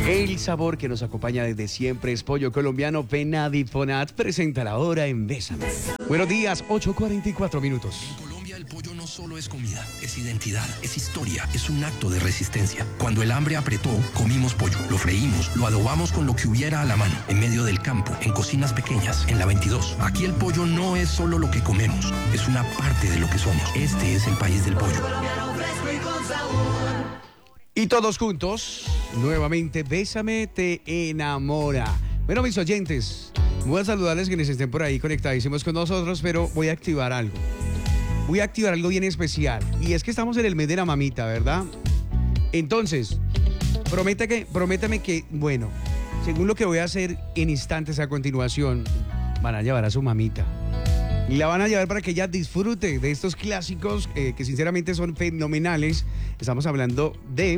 El sabor que nos acompaña desde siempre es pollo colombiano. Penadifonat presenta la hora en Bésame. Buenos días, 8:44 minutos. En Colombia el pollo no solo es comida, es identidad, es historia, es un acto de resistencia. Cuando el hambre apretó, comimos pollo, lo freímos, lo adobamos con lo que hubiera a la mano, en medio del campo, en cocinas pequeñas, en la 22. Aquí el pollo no es solo lo que comemos, es una parte de lo que somos. Este es el país del pollo. Y todos juntos, nuevamente, Bésame te enamora. Bueno, mis oyentes, voy a saludarles quienes estén por ahí conectadísimos con nosotros, pero voy a activar algo. Voy a activar algo bien especial. Y es que estamos en el mes de la mamita, ¿verdad? Entonces, prométame que, bueno, según lo que voy a hacer en instantes a continuación, van a llevar a su mamita. Y la van a llevar para que ella disfrute de estos clásicos que sinceramente son fenomenales. Estamos hablando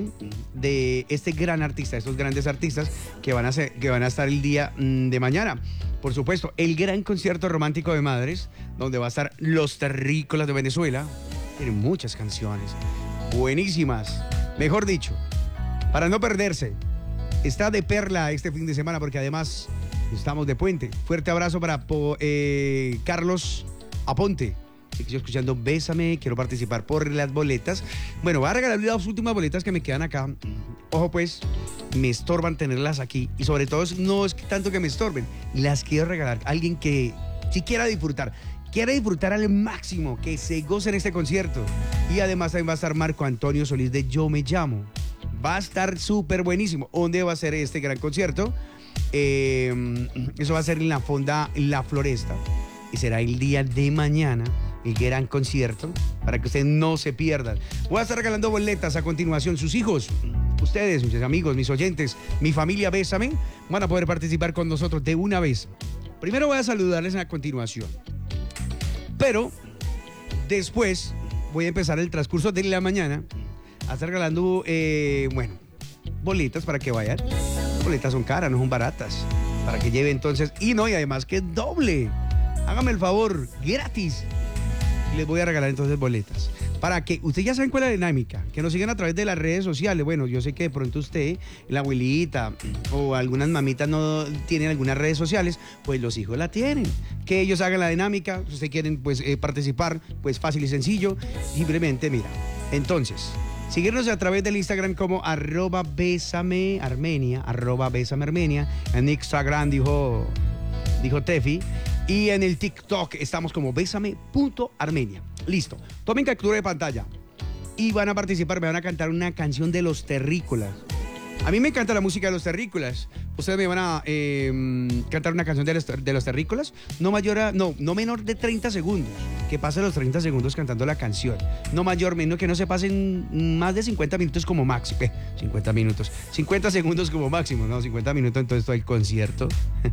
de este gran artista, estos grandes artistas que van a estar el día de mañana. Por supuesto, el gran concierto romántico de madres, donde va a estar Los Terrícolas de Venezuela. Tienen muchas canciones buenísimas. Mejor dicho, para no perderse, está de perla este fin de semana porque además estamos de puente. Fuerte abrazo para Carlos Aponte. Estoy escuchando Bésame, quiero participar por las boletas. Bueno, voy a regalar las últimas boletas que me quedan acá. Ojo pues, me estorban tenerlas aquí. Y sobre todo, no es tanto que me estorben, las quiero regalar a alguien que si quiera disfrutar al máximo, que se goce en este concierto. Y además también va a estar Marco Antonio Solís de Yo Me Llamo. Va a estar súper buenísimo. ¿Dónde va a ser este gran concierto? Eso va a ser en la Fonda La Floresta. Y será el día de mañana, el gran concierto, para que ustedes no se pierdan. Voy a estar regalando boletas a continuación. Sus hijos, ustedes, mis amigos, mis oyentes, mi familia Bésame, van a poder participar con nosotros de una vez. Primero voy a saludarles a continuación. Pero después voy a empezar el transcurso de la mañana a estar regalando, boletas para que vayan. Las boletas son caras, no son baratas. Para que lleve entonces, y además que es doble. Hágame el favor, gratis. Les voy a regalar entonces boletas. Para que, ustedes ya saben cuál es la dinámica, que nos sigan a través de las redes sociales. Bueno, yo sé que de pronto usted, la abuelita o algunas mamitas no tienen algunas redes sociales, pues los hijos la tienen. Que ellos hagan la dinámica, si ustedes quieren participar, pues fácil y sencillo. Simplemente, mira, entonces, seguirnos a través del Instagram como @besamearmenia, @besamearmenia. En Instagram dijo Tefi. Y en el TikTok estamos como besame.armenia. Listo. Tomen captura de pantalla. Y van a participar, me van a cantar una canción de Los Terrícolas. A mí me encanta la música de Los Terrícolas. Ustedes me van a cantar una canción de los Terrícolas. No menor de 30 segundos. Que pasen los 30 segundos cantando la canción. No mayor, menos que no se pasen más de 50 minutos como máximo. 50 minutos. 50 segundos como máximo. No, 50 minutos entonces todo el concierto.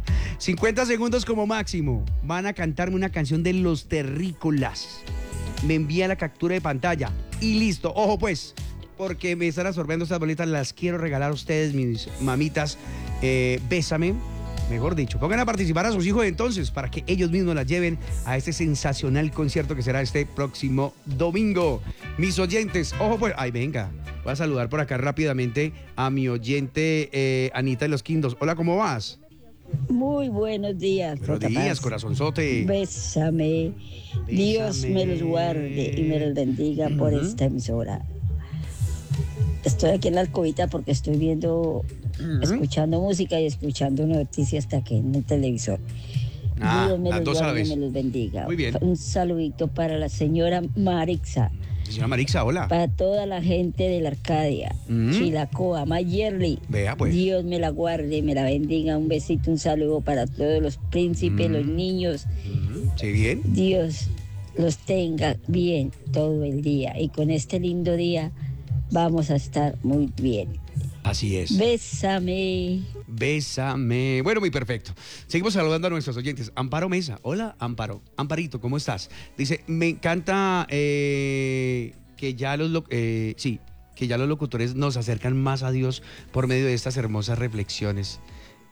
50 segundos como máximo. Van a cantarme una canción de Los Terrícolas. Me envía la captura de pantalla. Y listo. Ojo pues, porque me están absorbiendo estas boletas. Las quiero regalar a ustedes, mis mamitas. Bésame. Mejor dicho, pongan a participar a sus hijos entonces para que ellos mismos las lleven a este sensacional concierto que será este próximo domingo. Mis oyentes, ojo pues, venga, voy a saludar por acá rápidamente a mi oyente Anita de los Quindos. Hola, ¿cómo vas? Muy buenos días. Buenos días, corazonzote. Bésame. Dios me los guarde y me los bendiga por esta emisora. Estoy aquí en la alcobita porque estoy viendo, escuchando música y escuchando noticias hasta aquí en el televisor. Dios me los guarde y me los bendiga. Muy bien. Un saludito para la señora Marixa. Señora Marixa, hola. Para toda la gente de la Arcadia, Chilacoa, Mayerly. Vea pues. Dios me la guarde y me la bendiga. Un besito, un saludo para todos los príncipes, los niños. Sí, bien. Dios los tenga bien todo el día. Y con este lindo día vamos a estar muy bien. Así es. Bésame. Bésame. Bueno, muy perfecto. Seguimos saludando a nuestros oyentes. Amparo Mesa. Hola, Amparo. Amparito, ¿cómo estás? Dice, me encanta que ya los locutores nos acercan más a Dios por medio de estas hermosas reflexiones.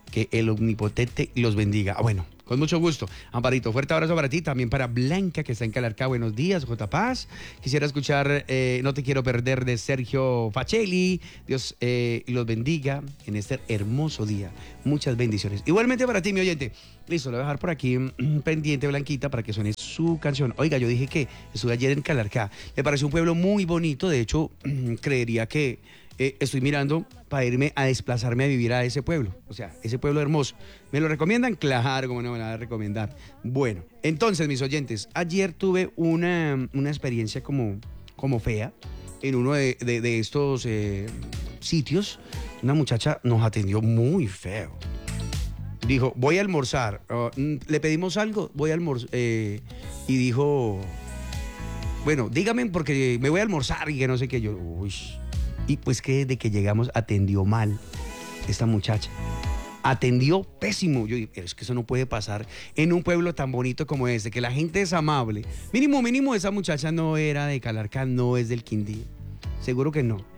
Que el Omnipotente los bendiga. Bueno, con mucho gusto. Amparito, fuerte abrazo para ti, también para Blanca, que está en Calarcá. Buenos días, J. Paz. Quisiera escuchar No te quiero perder de Sergio Facelli. Dios los bendiga en este hermoso día. Muchas bendiciones. Igualmente para ti, mi oyente. Listo, lo voy a dejar por aquí pendiente, Blanquita, para que suene su canción. Oiga, yo dije que estuve ayer en Calarcá. Me pareció un pueblo muy bonito. De hecho, creería que estoy mirando para irme a desplazarme a vivir a ese pueblo. O sea, ese pueblo hermoso. ¿Me lo recomiendan? Claro, como no me lo van a recomendar. Bueno, entonces, mis oyentes, ayer tuve una experiencia como fea en uno de estos sitios. Una muchacha nos atendió muy feo. Dijo, voy a almorzar. Le pedimos algo, voy a almorzar. Y dijo, bueno, dígame porque me voy a almorzar y que no sé qué. Yo, uy. Y pues que desde que llegamos atendió mal esta muchacha. Atendió pésimo. Yo digo, es que eso no puede pasar en un pueblo tan bonito como este, que la gente es amable. Mínimo, esa muchacha no era de Calarcá, no es del Quindío. Seguro que no.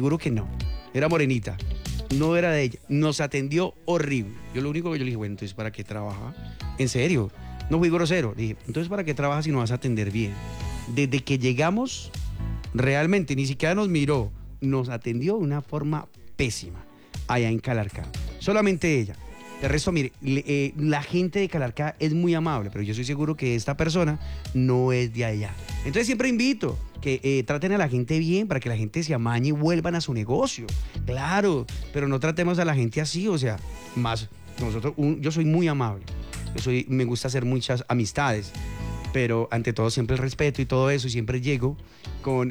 Era morenita. No era de ella. Nos atendió horrible. Yo lo único que yo le dije, bueno, entonces ¿para qué trabaja? En serio. No fui grosero. Le dije, entonces ¿para qué trabajas si no vas a atender bien? Desde que llegamos, realmente ni siquiera nos miró. Nos atendió de una forma pésima allá en Calarcá. Solamente ella. De resto, mire, la gente de Calarcá es muy amable, pero yo estoy seguro que esta persona no es de allá. Entonces siempre invito que traten a la gente bien para que la gente se amañe y vuelvan a su negocio. Claro, pero no tratemos a la gente así, o sea, más nosotros, yo soy muy amable. Me gusta hacer muchas amistades, pero ante todo siempre el respeto y todo eso, y siempre llego con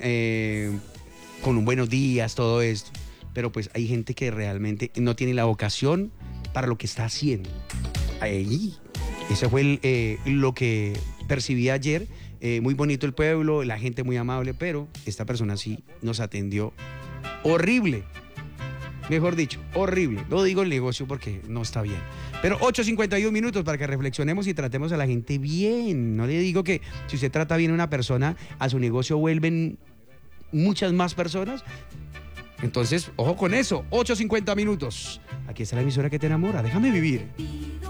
un buenos días, todo esto. Pero pues hay gente que realmente no tiene la vocación para lo que está haciendo. Ahí, eso fue lo que percibí ayer. Muy bonito el pueblo, la gente muy amable, pero esta persona sí nos atendió horrible. Mejor dicho, horrible. No digo el negocio porque no está bien. Pero 8:51 minutos para que reflexionemos y tratemos a la gente bien. No le digo que si usted trata bien a una persona, a su negocio vuelven muchas más personas. Entonces, ojo con eso. 8:50 minutos. Aquí está la emisora que te enamora. Déjame vivir.